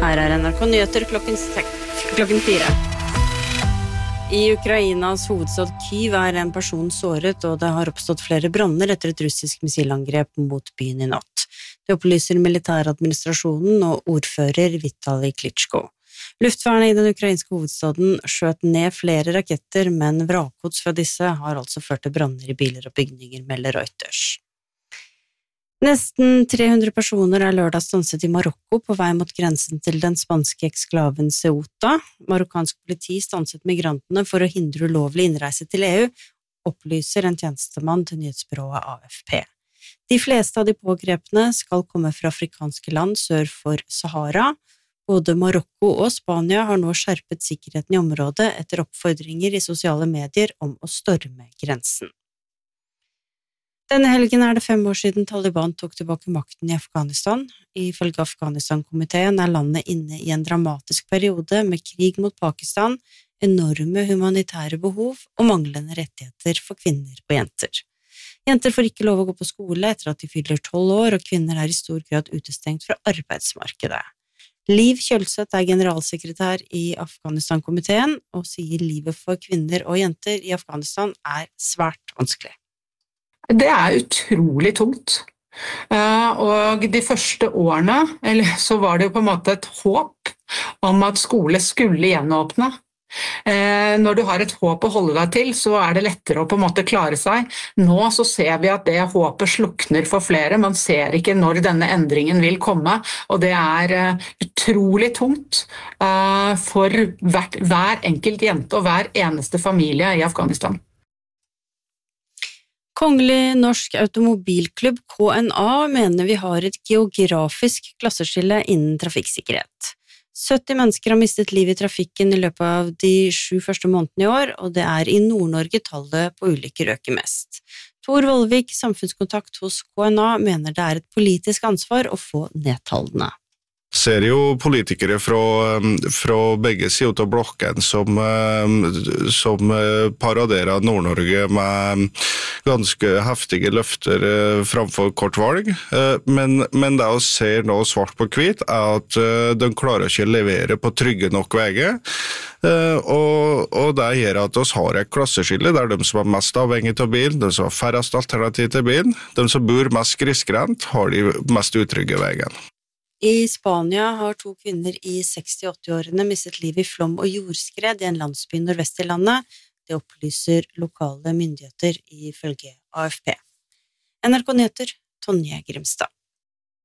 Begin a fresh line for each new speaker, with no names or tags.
Her NRK Nyheter klokken 4. I Ukrainas hovedstad Kyiv en person såret, og det har oppstått flere branner etter et russisk missilangrep mot byen i natt. Det opplyser militæradministrasjonen og ordfører Vitali Klitschko. Luftvernet i den ukrainske hovedstaden skjøt ned flere raketter, men vrakgods fra disse har altså ført til branner i biler og bygninger, melder Reuters. Nesten 300 personer lørdag stanset i Marokko på vei mot grensen til den spanske eksklaven Ceuta. Marokkansk politi stanset migrantene for å hindre ulovlig innreise til EU, opplyser en tjenestemann til nyhetsbyrået AFP. De fleste av de pågrepne skal komme fra afrikanske land sør for Sahara. Både Marokko og Spania har nå skjerpet sikkerheten i området etter oppfordringer i sosiale medier om å storme grensen. Denne helgen det 5 år siden Taliban tok tilbake makten i Afghanistan. Ifølge Afghanistan-komiteen landet inne i en dramatisk periode med krig mot Pakistan, enorme humanitære behov og manglende rettigheter for kvinner og jenter. Jenter får ikke lov å gå på skole etter at de fyller 12 år, og kvinner i stor grad utestengt fra arbeidsmarkedet. Liv Kjølseth generalsekretær i Afghanistan-komiteen og sier livet for kvinner og jenter i Afghanistan svært vanskelig.
Det utrolig tungt, og de første årene så var det jo på en måte et håp om at skole skulle gjenåpne. Når du har et håp å holde deg til, så det lettere å på en måte klare seg. Nå så ser vi at det håpet slukner for flere, man ser ikke når denne endringen vil komme, og det utrolig tungt for hver enkelt jente og hver eneste familie i Afghanistan.
Kongelig Norsk Automobilklubb KNA mener vi har et geografisk klasseskille innen trafikksikkerhet. 70 mennesker har mistet liv i trafikken i løpet av de 7 første månedene i år, og det i Nord-Norge tallet på ulykker øker mest. Tor Vollvik, samfunnskontakt hos KNA, mener det et politisk ansvar å få ned tallene.
Ser jo politikere fra begge sider av blokken som paraderer Nord-Norge med ganske heftige løfter framfor kort valg, men det å se nå svart på hvitt at de klarer ikke å levere på trygge nok veier, og det gjør at vi har et klasseskille der de som mest avhengig av bilen, de som har færrest alternativ til bilen, de som bor mest grisgrendt, har de mest utrygge veiene.
I Spania har 2 kvinner i 60-80-årene mistet liv i flom og jordskred i en landsby nordvest i landet. Det opplyser lokale myndigheter ifølge AFP. NRK Nyheter, Tonje Grimstad.